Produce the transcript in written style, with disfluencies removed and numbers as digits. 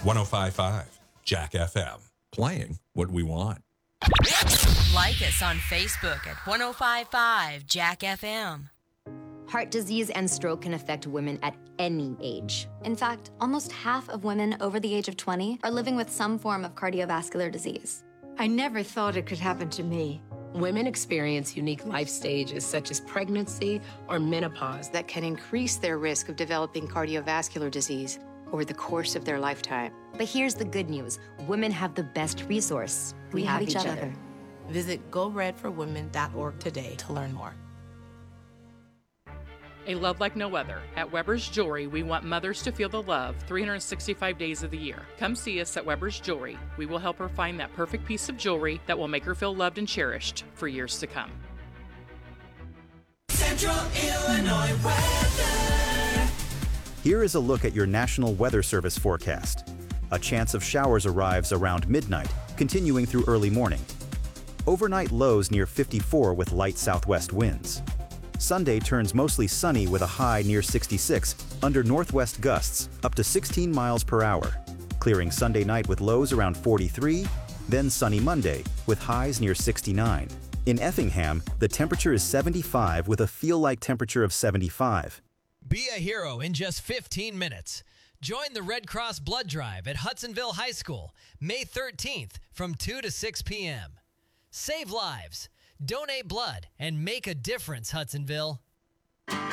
105.5 Jack FM. Playing what we want. Like us on Facebook at 105.5 Jack FM. Heart disease and stroke can affect women at any age. In fact, almost half of women over the age of 20 are living with some form of cardiovascular disease. I never thought it could happen to me. Women experience unique life stages such as pregnancy or menopause that can increase their risk of developing cardiovascular disease over the course of their lifetime. But here's the good news. Women have the best resource. We have each other. Visit GoRedForWomen.org today to learn more. A love like no other. At Weber's Jewelry, we want mothers to feel the love 365 days of the year. Come see us at Weber's Jewelry. We will help her find that perfect piece of jewelry that will make her feel loved and cherished for years to come. Central Illinois weather. Here is a look at your National Weather Service forecast. A chance of showers arrives around midnight, continuing through early morning. Overnight lows near 54 with light southwest winds. Sunday turns mostly sunny with a high near 66, under northwest gusts up to 16 miles per hour. Clearing Sunday night with lows around 43, then sunny Monday with highs near 69. In Effingham, the temperature is 75 with a feel-like temperature of 75. Be a hero in just 15 minutes. Join the Red Cross Blood Drive at Hudsonville High School, May 13th from 2 to 6 p.m. Save lives, donate blood, and make a difference, Hudsonville.